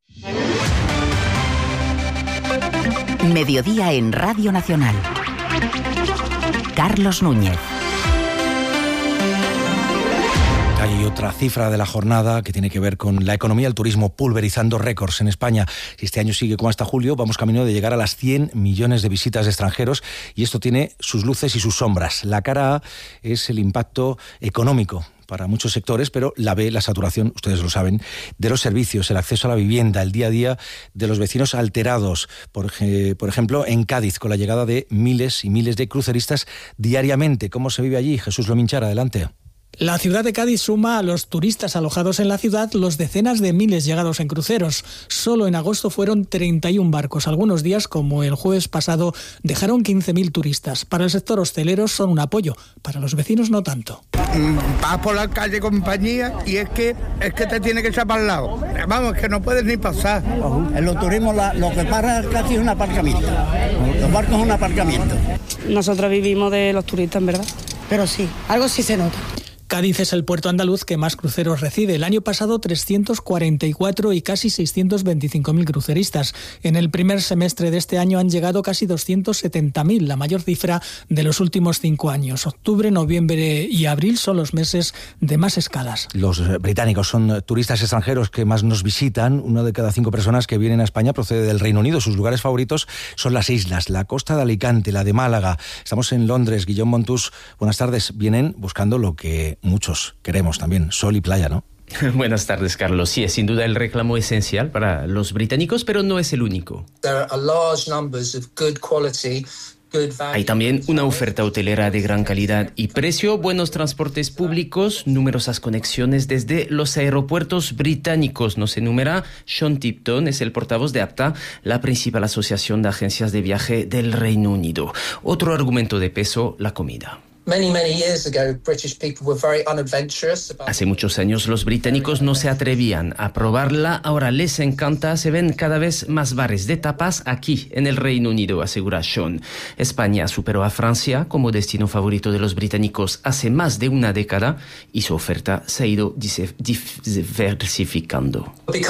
S2: Mediodía en Radio Nacional. Carlos Núñez.
S3: Hay otra cifra de la jornada que tiene que ver con la economía, el turismo pulverizando récords en España. Si este año sigue como hasta julio, vamos camino de llegar a las cien millones de visitas de extranjeros y esto tiene sus luces y sus sombras. La cara A es el impacto económico para muchos sectores, pero la B, la saturación, ustedes lo saben, de los servicios, el acceso a la vivienda, el día a día de los vecinos alterados. Por, por ejemplo, en Cádiz, con la llegada de miles y miles de cruceristas diariamente. ¿Cómo se vive allí? Jesús Lominchar, adelante.
S5: La ciudad de Cádiz suma a los turistas alojados en la ciudad los decenas de miles llegados en cruceros. Solo en agosto fueron treinta y un barcos. Algunos días, como el jueves pasado, dejaron quince mil turistas. Para el sector hostelero son un apoyo, para los vecinos no tanto.
S14: Vas por la calle compañía y es que es que te tiene que echar para el lado. Vamos, que no puedes ni pasar.
S15: En los turismos la, lo que para casi es un aparcamiento. Los barcos es un aparcamiento.
S16: Nosotros vivimos de los turistas, en verdad.
S15: Pero sí, algo sí se nota.
S5: Cádiz es el puerto andaluz que más cruceros recibe. El año pasado trescientos cuarenta y cuatro y casi seiscientos veinticinco mil cruceristas. En el primer semestre de este año han llegado casi doscientos setenta mil, la mayor cifra de los últimos cinco años. Octubre, noviembre y abril son los meses de más escalas.
S3: Los británicos son turistas extranjeros que más nos visitan. Una de cada cinco personas que vienen a España procede del Reino Unido. Sus lugares favoritos son las islas, la costa de Alicante, la de Málaga. Estamos en Londres. Guillaume Montús, buenas tardes. Vienen buscando lo que muchos queremos también, sol y playa, ¿no?
S17: Buenas tardes, Carlos. Sí, es sin duda el reclamo esencial para los británicos, pero no es el único. Hay también una oferta hotelera de gran calidad y precio, buenos transportes públicos, numerosas conexiones desde los aeropuertos británicos. Nos enumera Sean Tipton, es el portavoz de APTA, la principal asociación de agencias de viaje del Reino Unido. Otro argumento de peso, la comida. Hace muchos años los británicos no se atrevían a probarla, ahora les encanta, se ven cada vez más bares de tapas aquí en el Reino Unido, asegura Sean. España superó a Francia como destino favorito de los británicos hace más de una década y su oferta se ha ido diversificando.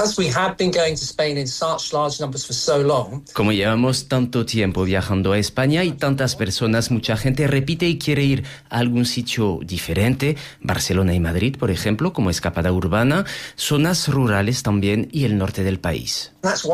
S17: Como llevamos tanto tiempo viajando a España y tantas personas, mucha gente repite y quiere ir a algún sitio diferente, Barcelona y Madrid, por ejemplo, como escapada urbana, zonas rurales también y el norte del país.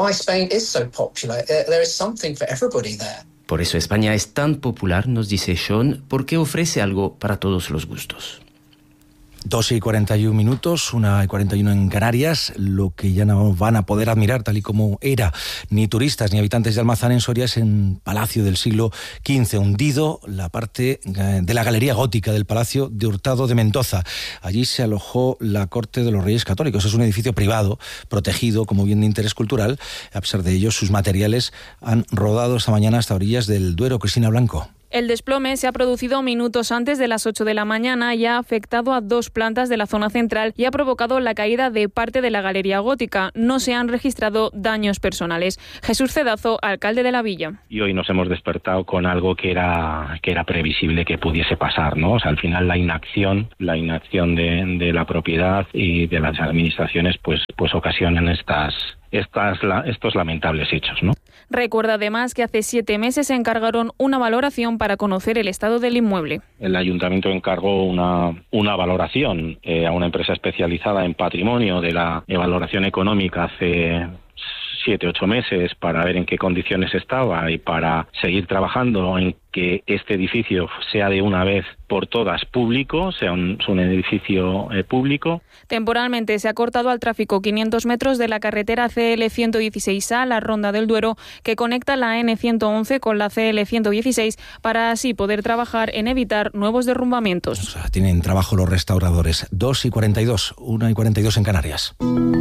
S17: Por eso España es tan popular, nos dice Sean, porque ofrece algo para todos los gustos.
S3: doce y cuarenta y un minutos, una y cuarenta y uno en Canarias. Lo que ya no van a poder admirar, tal y como era, ni turistas ni habitantes de Almazán en Soria, es en Palacio del siglo quince, hundido la parte de la galería gótica del Palacio de Hurtado de Mendoza. Allí se alojó la corte de los Reyes Católicos. Es un edificio privado, protegido como bien de interés cultural. A pesar de ello, sus materiales han rodado esta mañana hasta orillas del Duero. Cristina Blanco.
S18: El desplome se ha producido minutos antes de las ocho de la mañana y ha afectado a dos plantas de la zona central y ha provocado la caída de parte de la galería gótica. No se han registrado daños personales. Jesús Cedazo, alcalde de la villa.
S19: Y hoy nos hemos despertado con algo que era que era previsible que pudiese pasar, ¿no? O sea, al final la inacción, la inacción de, de la propiedad y de las administraciones, pues, pues ocasionan estas Estas, estos lamentables hechos, ¿no?
S18: Recuerda además que hace siete meses se encargaron una valoración para conocer el estado del inmueble.
S19: El ayuntamiento encargó una, una valoración eh, a una empresa especializada en patrimonio de la valoración económica hace siete, ocho meses para ver en qué condiciones estaba y para seguir trabajando en que este edificio sea de una vez por todas público, sea un, un edificio eh, público.
S18: Temporalmente se ha cortado al tráfico quinientos metros de la carretera C L ciento dieciséis A, la Ronda del Duero, que conecta la N ciento once con la C L ciento dieciséis para así poder trabajar en evitar nuevos derrumbamientos.
S3: O sea, tienen trabajo los restauradores. dos y cuarenta y dos, una y cuarenta y dos en Canarias.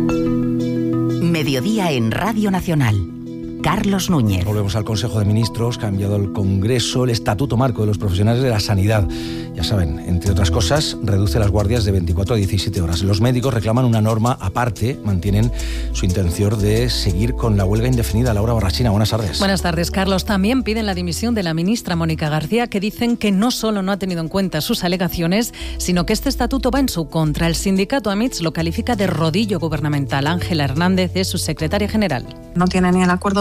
S2: Mediodía en Radio Nacional. Carlos Núñez.
S3: Volvemos al Consejo de Ministros, que ha enviado al Congreso el Estatuto Marco de los Profesionales de la Sanidad. Ya saben, entre otras cosas, reduce las guardias de veinticuatro a diecisiete horas. Los médicos reclaman una norma aparte, mantienen su intención de seguir con la huelga indefinida. Laura Barrachina, buenas tardes.
S25: Buenas tardes, Carlos. También piden la dimisión de la ministra Mónica García, que dicen que no solo no ha tenido en cuenta sus alegaciones, sino que este estatuto va en su contra. El sindicato AMITS lo califica de rodillo gubernamental. Ángela Hernández es su secretaria general.
S29: No tiene ni el acuerdo de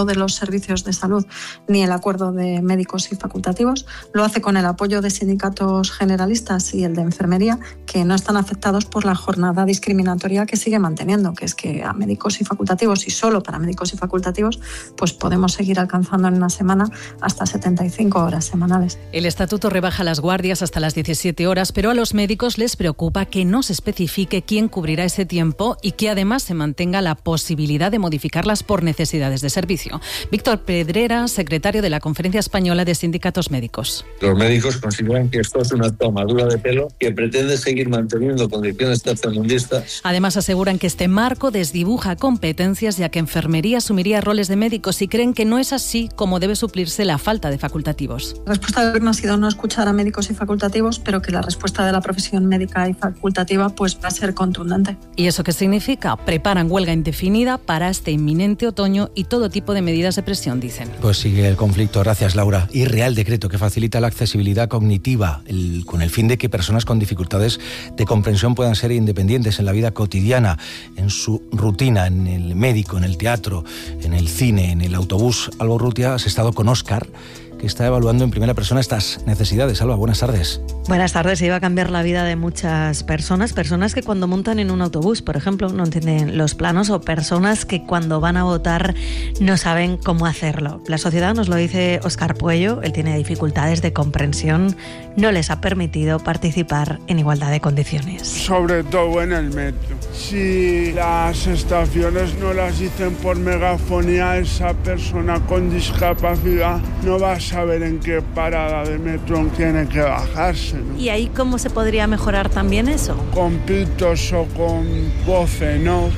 S1: de los servicios de salud ni el acuerdo de médicos y facultativos. Lo hace con el apoyo de sindicatos generalistas y el de enfermería, que no están afectados por la jornada discriminatoria que sigue manteniendo, que es que a médicos y facultativos, y solo para médicos y facultativos, pues podemos seguir alcanzando en una semana hasta setenta y cinco horas semanales.
S25: El estatuto rebaja las guardias hasta las diecisiete horas, pero a los médicos les preocupa que no se especifique quién cubrirá ese tiempo y que además se mantenga la posibilidad de modificarlas por necesidades de servicio. Víctor Pedrera, secretario de la Conferencia Española de Sindicatos Médicos.
S4: Los médicos consideran que esto es una tomadura de pelo que pretende seguir manteniendo condiciones tercermundistas.
S25: Además aseguran que este marco desdibuja competencias, ya que enfermería asumiría roles de médicos, y creen que no es así como debe suplirse la falta de facultativos.
S1: La respuesta del gobierno ha sido no escuchar a médicos y facultativos, pero que la respuesta de la profesión médica y facultativa pues va a ser contundente.
S25: ¿Y eso qué significa? Preparan huelga indefinida para este inminente otoño y todo tipo de medidas de presión, dicen.
S3: Pues sigue el conflicto. Gracias, Laura. Y Real Decreto que facilita la accesibilidad cognitiva el, con el fin de que personas con dificultades de comprensión puedan ser independientes en la vida cotidiana, en su rutina, en el médico, en el teatro, en el cine, en el autobús. Alba Urrutia, has estado con Óscar, que está evaluando en primera persona estas necesidades. Alba, buenas tardes.
S7: Buenas tardes. Iba a cambiar la vida de muchas personas, personas que cuando montan en un autobús, por ejemplo, no entienden los planos, o personas que cuando van a votar no saben cómo hacerlo. La sociedad, nos lo dice Óscar Puello, él tiene dificultades de comprensión, no les ha permitido participar en igualdad de condiciones.
S20: Sobre todo en el metro. Si las estaciones no las dicen por megafonía, esa persona con discapacidad no va a saber en qué parada de metro tiene que bajarse, ¿no?
S7: ¿Y ahí cómo se podría mejorar también eso?
S20: Con pitos o con voces, ¿no?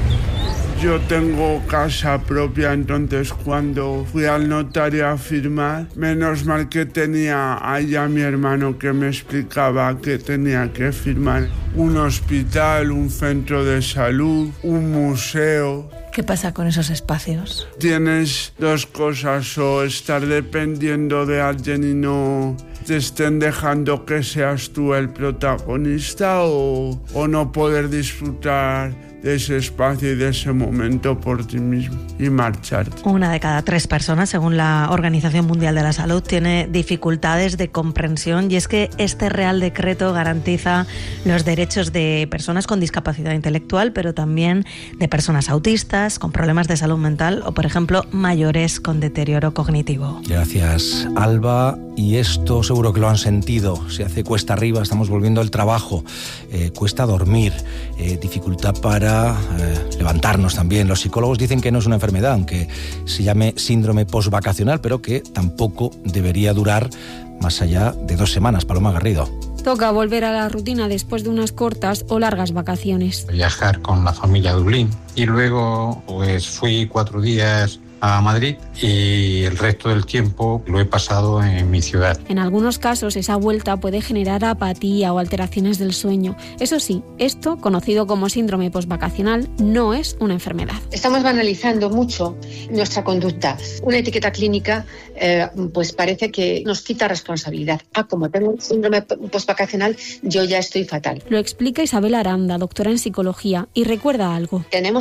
S20: Yo tengo casa propia, entonces cuando fui al notario a firmar, menos mal que tenía allá mi hermano que me explicaba que tenía que firmar. Un hospital, un centro de salud, un museo.
S7: ¿Qué pasa con esos espacios?
S20: Tienes dos cosas: o estar dependiendo de alguien y no te estén dejando que seas tú el protagonista, o, o no poder disfrutar de ese espacio y de ese momento por ti mismo y marcharte.
S7: Una de cada tres personas, según la Organización Mundial de la Salud, tiene dificultades de comprensión, y es que este Real Decreto garantiza los derechos de personas con discapacidad intelectual, pero también de personas autistas, con problemas de salud mental, o por ejemplo mayores con deterioro cognitivo.
S3: Gracias, Alba. Y esto seguro que lo han sentido. Se hace cuesta arriba, estamos volviendo al trabajo, eh, cuesta dormir, eh, dificultad para eh, levantarnos también. Los psicólogos dicen que no es una enfermedad, aunque se llame síndrome postvacacional, pero que tampoco debería durar más allá de dos semanas. Paloma Garrido.
S21: Toca volver a la rutina después de unas cortas o largas vacaciones.
S22: Viajar con la familia a Dublín y luego pues fui cuatro días a Madrid y el resto del tiempo lo he pasado en mi ciudad.
S21: En algunos casos esa vuelta puede generar apatía o alteraciones del sueño. Eso sí, esto, conocido como síndrome postvacacional, no es una enfermedad.
S23: Estamos banalizando mucho nuestra conducta. Una etiqueta clínica eh, pues parece que nos quita responsabilidad. Ah, como tengo un síndrome postvacacional, yo ya estoy fatal.
S21: Lo explica Isabel Aranda, doctora en psicología, y recuerda algo.
S23: Tenemos